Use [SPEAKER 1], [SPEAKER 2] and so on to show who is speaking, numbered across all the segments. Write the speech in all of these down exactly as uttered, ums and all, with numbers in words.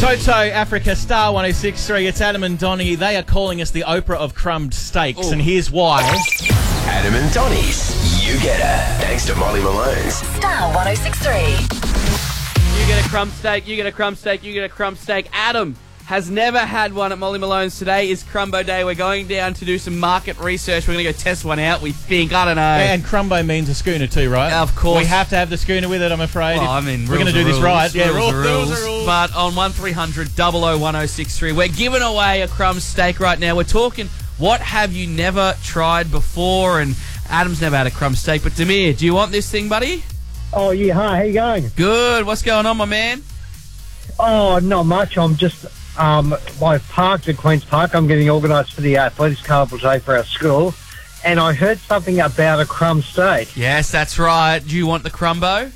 [SPEAKER 1] Toto, Africa, Star one oh six point three. It's Adam and Donnie. They are calling us the Oprah of crumbed steaks, Ooh. and here's why.
[SPEAKER 2] Adam and Donnie's You Get Her. Thanks to Molly Malone's
[SPEAKER 3] Star one oh six point three.
[SPEAKER 4] You get a crumb steak, you get a crumb steak, you get a crumb steak. Adam has never had one at Molly Malone's. Today is Crumbo Day. We're going down to do some market research. We're going to go test one out, we think. I don't know.
[SPEAKER 1] And Crumbo means a schooner too, right?
[SPEAKER 4] Of course.
[SPEAKER 1] We have to have the schooner with it, I'm afraid.
[SPEAKER 4] Well, I mean,
[SPEAKER 1] we're going to do
[SPEAKER 4] rules.
[SPEAKER 1] this right. Yeah, rules,
[SPEAKER 4] rules, rules.
[SPEAKER 1] rules, rules.
[SPEAKER 4] But on one three hundred, oh oh one oh six three, we're giving away a crumb steak right now. We're talking, what have you never tried before? And Adam's never had a crumb steak. But Demir, do you want this thing, buddy?
[SPEAKER 5] Oh, yeah. Hi, how you going?
[SPEAKER 4] Good. What's going on, my man?
[SPEAKER 5] Oh, not much. I'm just... Um, I've parked at Queen's Park. I'm getting organised for the Athletics Carnival today for our school, and I heard something about a crumb steak.
[SPEAKER 4] Yes, that's right. Do you want the crumbo?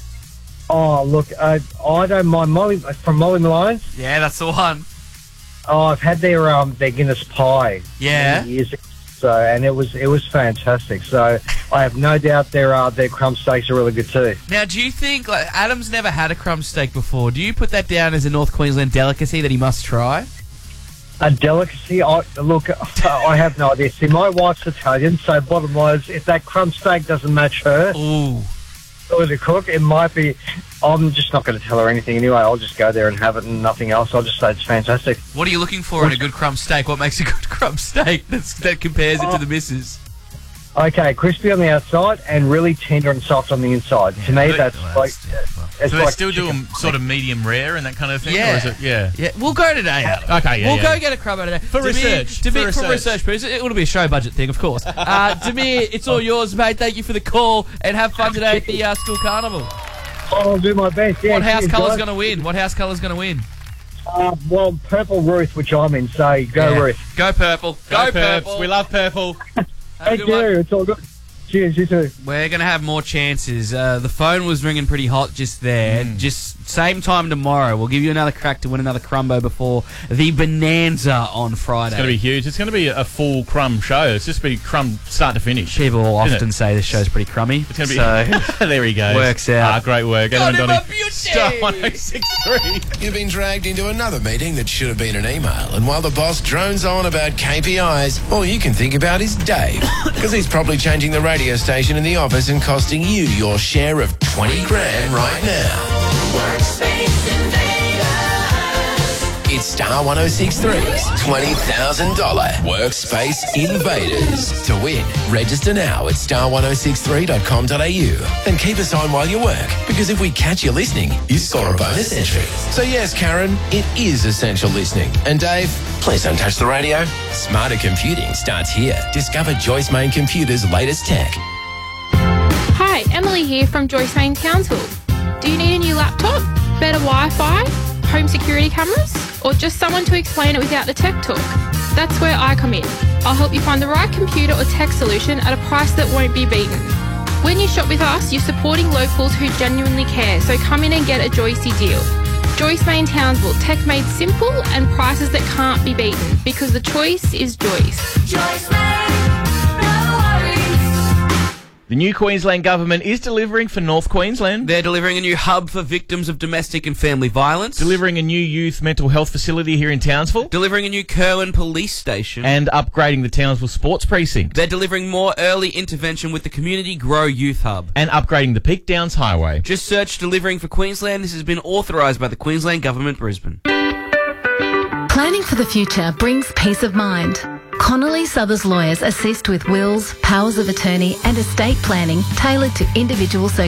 [SPEAKER 5] Oh, look, uh, I don't mind Molly from Molly Malone's.
[SPEAKER 4] Yeah, that's the one.
[SPEAKER 5] Oh, I've had their um their Guinness pie.
[SPEAKER 4] Yeah.
[SPEAKER 5] Many years ago, so and it was it was fantastic. So I have no doubt their uh, their crumb steaks are really good too.
[SPEAKER 4] Now, do you think, like, Adam's never had a crumb steak before? Do you put that down as a North Queensland delicacy that he must try?
[SPEAKER 5] A delicacy? I, look, I have no idea. See, my wife's Italian, so bottom line is, if that crumb steak doesn't match her
[SPEAKER 4] Ooh.
[SPEAKER 5] or the cook, it might be... I'm just not going to tell her anything anyway. I'll just go there and have it and nothing else. I'll just say it's fantastic.
[SPEAKER 4] What are you looking for in a good crumb steak? What makes a good crumb steak that's, that compares it to the missus?
[SPEAKER 5] Okay, crispy on the outside and really tender and soft on the inside. To me, that's
[SPEAKER 1] well,
[SPEAKER 5] like...
[SPEAKER 1] So they
[SPEAKER 5] like
[SPEAKER 1] still do them sort of medium rare and that kind of thing?
[SPEAKER 4] Yeah.
[SPEAKER 1] Or is it, yeah.
[SPEAKER 4] Yeah, we'll go today, Adam.
[SPEAKER 1] Okay, yeah,
[SPEAKER 4] We'll
[SPEAKER 1] yeah.
[SPEAKER 4] go get a crumbo today.
[SPEAKER 1] For
[SPEAKER 4] Demir,
[SPEAKER 1] research.
[SPEAKER 4] Demir,
[SPEAKER 1] For
[SPEAKER 4] for
[SPEAKER 1] research.
[SPEAKER 4] research purposes. It will be a show budget thing, of course. Uh, Demir, it's all yours, mate. Thank you for the call, and have fun today at the uh, school carnival.
[SPEAKER 5] I'll do my best, yeah.
[SPEAKER 4] What house
[SPEAKER 5] cheers,
[SPEAKER 4] colour's
[SPEAKER 5] guys.
[SPEAKER 4] going to win? What house colour's going to win?
[SPEAKER 5] Uh, well, Purple Ruth, which I'm in, so go
[SPEAKER 4] Yeah.
[SPEAKER 5] Ruth.
[SPEAKER 4] Go purple. Go,
[SPEAKER 1] Go
[SPEAKER 4] purple.
[SPEAKER 1] Purps. We love purple.
[SPEAKER 4] Have a
[SPEAKER 5] Thank
[SPEAKER 4] good
[SPEAKER 5] you,
[SPEAKER 4] one.
[SPEAKER 5] it's all good. Cheers, you too.
[SPEAKER 4] We're going to have more chances. Uh, the phone was ringing pretty hot just there.
[SPEAKER 1] Mm.
[SPEAKER 4] Just same time tomorrow. We'll give you another crack to win another crumbo before the Bonanza on Friday.
[SPEAKER 1] It's going to be huge. It's going to be a full crumb show. It's just be crumb start to finish.
[SPEAKER 4] People will
[SPEAKER 1] Isn't
[SPEAKER 4] often
[SPEAKER 1] it?
[SPEAKER 4] say this show's pretty crummy.
[SPEAKER 1] It's going to be...
[SPEAKER 4] So
[SPEAKER 1] there he goes.
[SPEAKER 4] works out.
[SPEAKER 1] Ah, great work.
[SPEAKER 4] God,
[SPEAKER 1] Adam and
[SPEAKER 4] I'm a
[SPEAKER 1] Donnie.
[SPEAKER 4] beauty!
[SPEAKER 1] Star one oh six point three.
[SPEAKER 2] You've been dragged into another meeting that should have been an email, and while the boss drones on about K P Is, all you can think about is Dave, because he's probably changing the radio station in the office and costing you your share of twenty grand right now.
[SPEAKER 3] Workspace Invaders.
[SPEAKER 2] It's Star one oh six point three's twenty thousand dollars Workspace Invaders. To win, register now at star one oh six three dot com dot a u and keep us on while you work, because if we catch you listening, you score a bonus entry. So yes, Karen, it is essential listening. And Dave, please don't touch the radio. Smarter computing starts here. Discover Joyce Main Computer's latest tech.
[SPEAKER 6] Hi, Emily here from Joyce Main Townsville. Do you need a new laptop, better Wi-Fi, home security cameras, or just someone to explain it without the tech talk? That's where I come in. I'll help you find the right computer or tech solution at a price that won't be beaten. When you shop with us, you're supporting locals who genuinely care, so come in and get a Joycey deal. Joyce Main Townsville, tech made simple and prices that can't be beaten, because the choice is Joyce.
[SPEAKER 3] Joyce Main, no worries.
[SPEAKER 1] The new Queensland government is delivering for North Queensland.
[SPEAKER 4] They're delivering a new hub for victims of domestic and family violence.
[SPEAKER 1] Delivering a new youth mental health facility here in Townsville.
[SPEAKER 4] Delivering a new Kerwin police station.
[SPEAKER 1] And upgrading the Townsville Sports Precinct.
[SPEAKER 4] They're delivering more early intervention with the Community Grow Youth Hub.
[SPEAKER 1] And upgrading the Peak Downs Highway.
[SPEAKER 4] Just search Delivering for Queensland. This has been authorised by the Queensland Government, Brisbane.
[SPEAKER 7] Planning for the future brings peace of mind. Connolly Southers lawyers assist with wills, powers of attorney and estate planning tailored to individual circumstances.